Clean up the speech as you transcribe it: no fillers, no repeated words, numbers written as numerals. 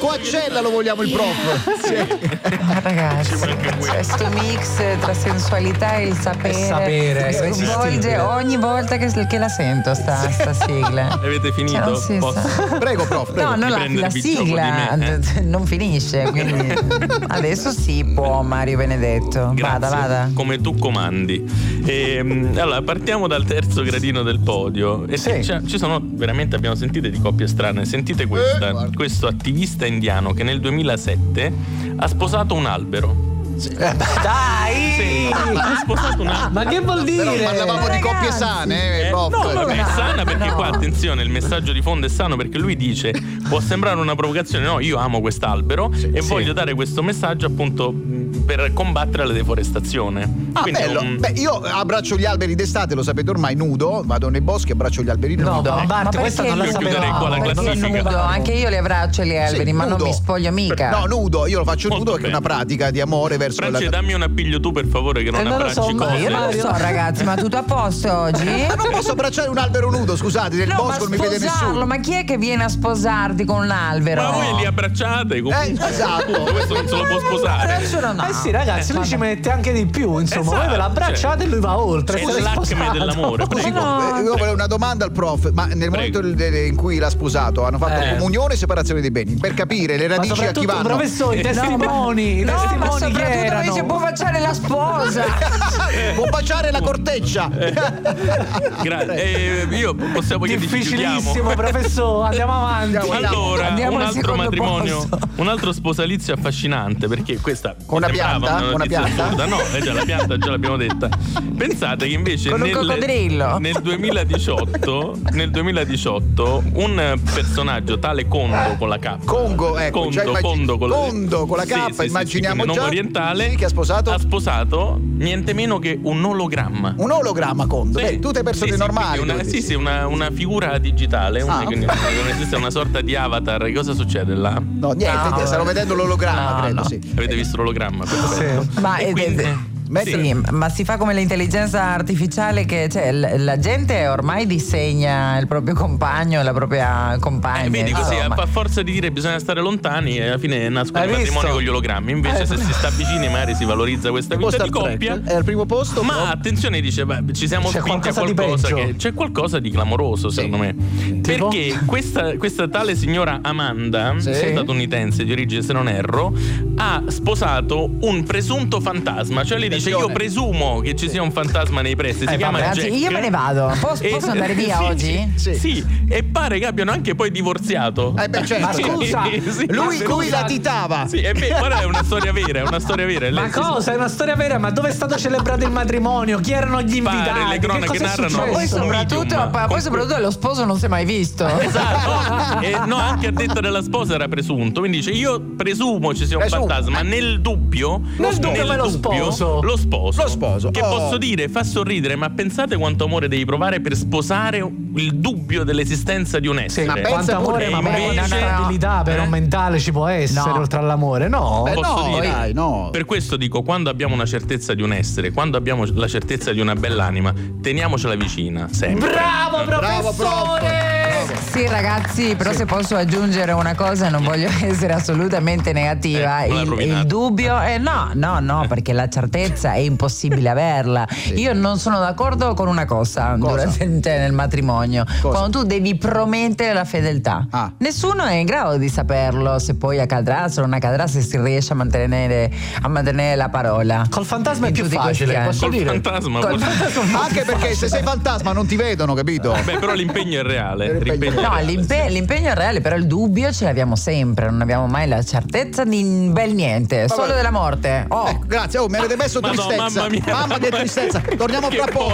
Coachella lo vogliamo il prof. Ragazzi, questo mix tra sensualità e il sapere che sconvolge ogni volta che la sento sta sigla. Avete finito? Prego prof, prego. No, la sigla non finisce, quindi adesso sì può Mario Benedetto. Grazie. Vada. Come tu comandi. Allora partiamo dal terzo gradino del podio e ci sono veramente, abbiamo sentito di coppie strane. Sentite questa, questo attivista indiano che nel 2007 ha sposato un albero. Dai! Sì, ha sposato un albero. Ma che vuol dire? Però parlavamo di coppie sane, prof. No, vabbè, è sana perché qua, attenzione, il messaggio di fondo è sano perché lui dice, può sembrare una provocazione, no, io amo quest'albero e voglio dare questo messaggio appunto per combattere la deforestazione. Quindi bello. Beh, io abbraccio gli alberi d'estate, lo sapete ormai, nudo, vado nei boschi e abbraccio gli alberi nudo. No, Bart, questa non la sapevamo. Nudo, anche io li abbraccio gli alberi, ma non mi spoglio mica. No, nudo, io lo faccio molto nudo perché è una pratica di amore verso Franci, dammi un appiglio tu per favore che non abbracci cose. Io non lo so, ragazzi, ma tutto a posto oggi? Ma non posso abbracciare un albero nudo, scusate, nel bosco non mi vede nessuno. Ma chi è che viene a sposarti con un albero? Ma voi li abbracciate comunque. Esatto. Questo non se lo può sposare. Sì, ragazzi, lui ci mette anche di più, insomma, voi ve l'abbracciate e lui va oltre. È l'acme dell'amore. Io volevo una domanda al prof, ma nel momento in cui l'ha sposato hanno fatto comunione e separazione dei beni, per capire le radici a chi vanno. Professore, i testimoni, ma che soprattutto erano. invece può baciare la sposa. Può baciare la corteccia. Grazie. Io possiamo che difficilissimo, professore, andiamo avanti. Allora, Andiamo un al altro secondo matrimonio, posto. un altro sposalizio affascinante perché questa Con una pianta? una Una pianta? assurda. No, già la pianta già l'abbiamo detta. Pensate che invece Con un coccodrillo. nel 2018 un personaggio tale Kondo con la K. Congo, ecco, Kondo con la K, immaginiamo nome già. orientale. Sì, che ha sposato niente meno che un ologramma. un ologramma, Condo. Sì. Tutte persone normali. Una figura digitale, quindi non esiste una sorta di avatar. Cosa succede là? No, niente, stanno vedendo l'ologramma, credo, sì. Avete visto l'ologramma? Perfetto. Ma E quindi- sì, ma si fa come l'intelligenza artificiale che la gente ormai disegna il proprio compagno, la propria compagna. Vedi così, insomma. a forza di dire bisogna stare lontani e alla fine nascono Hai i matrimoni visto? con gli ologrammi. Invece se si sta vicini magari si valorizza questa vita di coppia. È al primo posto. Ma attenzione, dice, ci siamo C'è spinti a qualcosa di qualcosa peggio. c'è qualcosa di clamoroso secondo me. Tipo? Perché questa tale signora Amanda, statunitense di origine se non erro, ha sposato un presunto fantasma. Cioè lei dice, io presumo che ci sia un fantasma nei pressi, si chiama Ragazzi, Jack. io me ne vado. Posso andare via oggi? Sì, e pare che abbiano anche poi divorziato. Certo. Ma scusa, lui latitava. Sì, guarda, è una storia vera, Ma cosa? È una storia vera? Ma dove è stato celebrato il matrimonio? Chi erano gli invitati? le cronache che cosa è narrano. successo? Poi soprattutto lo sposo non si è mai visto. Esatto. E no, anche a detta della sposa era presunto. Quindi dice, io presumo ci sia un fantasma. Nel dubbio lo sposo. Lo sposo. Che Oh. posso dire, fa sorridere, ma pensate quanto amore devi provare per sposare il dubbio dell'esistenza di un essere. Ma pensa Quanto amore, pure, ma invece- una stabilità però mentale ci può essere oltre all'amore, no? Posso dire? Dai, no. Per questo dico, quando abbiamo una certezza di un essere, quando abbiamo la certezza di una bell'anima, teniamocela vicina, sempre. Bravo professore! Sì, ragazzi, però se posso aggiungere una cosa, non voglio essere assolutamente negativa. non l'ha rovinato. Il dubbio no, perché la certezza è impossibile averla. Io non sono d'accordo con una cosa durante nel matrimonio. Quando tu devi promettere la fedeltà. Nessuno è in grado di saperlo se poi accadrà, se non accadrà, se si riesce a mantenere la parola. Col fantasma è In più tutti questi facile, anni. posso Col dire? fantasma. Anche perché se sei fantasma non ti vedono, capito? Beh, però l'impegno è reale. No, l'impegno è reale, però il dubbio ce l'abbiamo sempre, non abbiamo mai la certezza di un bel niente, solo della morte. Grazie, mi avete messo Madonna, tristezza. mamma mia. Mamma che tristezza. Torniamo fra poco.